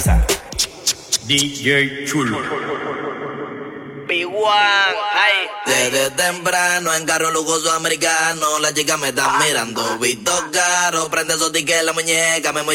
DJ Chulo. P1, ay. Desde temprano en carro lujoso americano, las chicas me están mirando. Visto caro, prende esos tickets en la muñeca, me